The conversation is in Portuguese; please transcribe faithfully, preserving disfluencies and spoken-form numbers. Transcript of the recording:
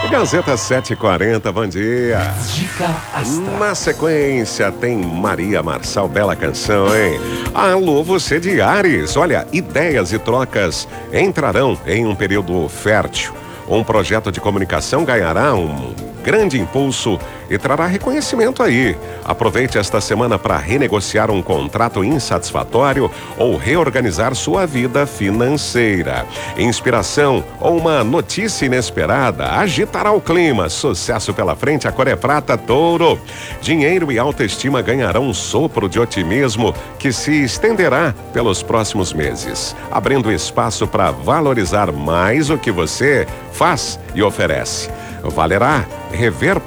Gazeta sete e quarenta, bom dia. Dica Astral. Na sequência tem Maria Marçal, bela canção, hein? Alô, você de Áries, olha, ideias e trocas entrarão em um período fértil. Um projeto de comunicação ganhará um grande impulso e trará reconhecimento aí. Aproveite esta semana para renegociar um contrato insatisfatório ou reorganizar sua vida financeira. Inspiração ou uma notícia inesperada agitará o clima. Sucesso pela frente, a cor é prata, touro. Dinheiro e autoestima ganharão um sopro de otimismo que se estenderá pelos próximos meses, abrindo espaço para valorizar mais o que você faz e oferece. Valerá rever